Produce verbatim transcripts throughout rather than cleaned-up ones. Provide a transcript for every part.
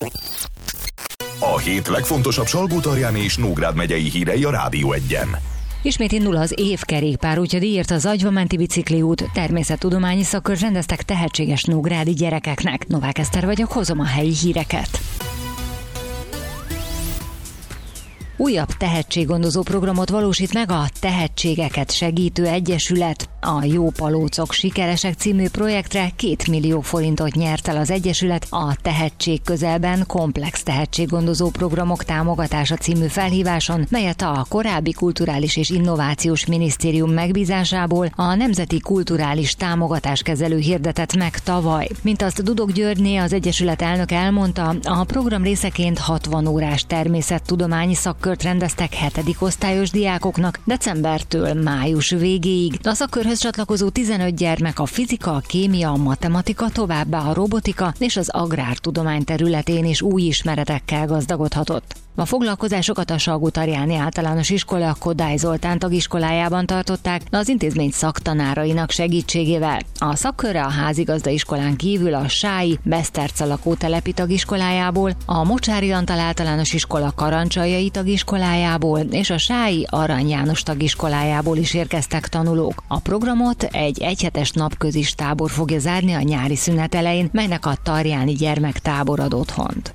A hét legfontosabb Salgótarjáni és Nógrád megyei hírei a Rádió Egyen. Ismét indul az évkerékpár útja díjért a Zagyva-menti bicikliút. Természettudományi szakkört rendeztek tehetséges nógrádi gyerekeknek. Novák Eszter vagyok, hozom a helyi híreket. Újabb tehetséggondozó programot valósít meg a Tehetségeket Segítő Egyesület. A Jó Palócok Sikeresek című projektre két millió forintot nyert el az Egyesület a Tehetség közelben komplex tehetséggondozó programok támogatása című felhíváson, melyet a korábbi Kulturális és Innovációs Minisztérium megbízásából a Nemzeti Kulturális Támogatáskezelő hirdetett meg tavaly. Mint azt Dudok Györgyné, az Egyesület elnöke elmondta, a program részeként hatvan órás természettudományi szakkört rendeztek hetedik osztályos diákoknak decembertől május végéig. A szakkörhöz csatlakozó tizenöt gyermek a fizika, a kémia, a matematika, továbbá a robotika és az agrártudomány területén is új ismeretekkel gazdagodhatott. A foglalkozásokat a Salgótarjáni Általános Iskola Kodály Zoltán tagiskolájában tartották az intézmény szaktanárainak segítségével. A szakkörre a házigazdaiskolán kívül a Sályi Beszterce lakótelepi tagiskolájából, a Mocsári Antal Általános Iskola Karancsaljai tagiskolájából és a Sályi Arany János tagiskolájából is érkeztek tanulók. A programot egy egyhetes napközis tábor fogja zárni a nyári szünet elején, melynek a Tarjáni Gyermektábor ad otthont.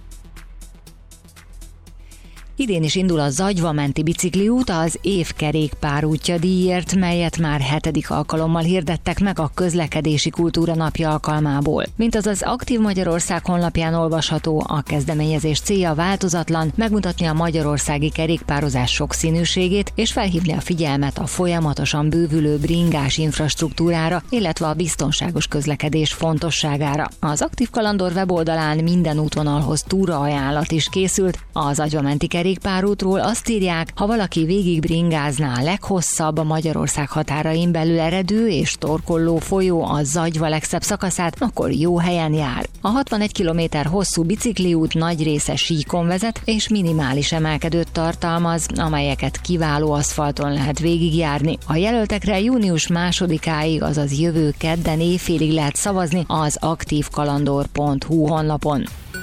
Idén is indul a Zagyva-menti bicikliút az év kerékpár útja díjért, melyet már hetedik alkalommal hirdettek meg a Közlekedési Kultúra Napja alkalmából. Mint az az Aktív Magyarország honlapján olvasható, a kezdeményezés célja változatlan, megmutatni a magyarországi kerékpározás sokszínűségét és felhívni a figyelmet a folyamatosan bővülő bringás infrastruktúrára, illetve a biztonságos közlekedés fontosságára. Az Aktív Kalandor weboldalán minden útvonalhoz túraajánlat is készült. Az Zagyva-menti kerékpárútról azt írják, ha valaki végig bringázná a leghosszabb, a Magyarország határain belül eredő és torkolló folyó a Zagyva legszebb szakaszát, akkor jó helyen jár. A hatvanegy kilométer hosszú bicikliút nagy része síkon vezet és minimális emelkedőt tartalmaz, amelyeket kiváló aszfalton lehet végigjárni. A jelöltekre június másodikáig, azaz jövő kedden éjfélig lehet szavazni az aktívkalandor pont hu honlapon.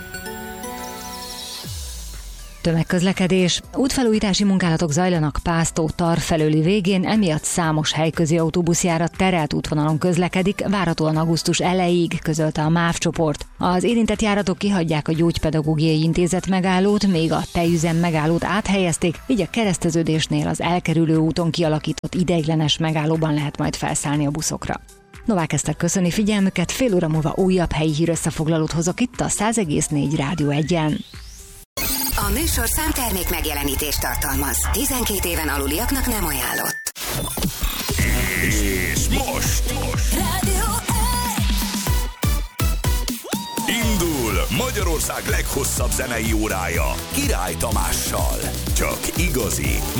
Tömegközlekedés. Útfelújítási munkálatok zajlanak Pásztó-Tar felőli végén, emiatt számos helyközi autóbuszjárat terelt útvonalon közlekedik, várhatóan augusztus elejéig, közölte a MÁV csoport. Az érintett járatok kihagyják a Gyógypedagógiai Intézet megállót, még a tejüzem megállót áthelyezték, így a kereszteződésnél az elkerülő úton kialakított ideiglenes megállóban lehet majd felszállni a buszokra. Novák Eszter köszöni figyelmüket, fél óra múlva újabb helyi hírösszefoglalót hozok itt a száz egész négy Rádió Egyen. A műsor számtermék megjelenítést tartalmaz. tizenkét éven aluliaknak nem ajánlott. És most, most. Rádió Indul Magyarország leghosszabb zenei órája Király Tamással. Csak igazi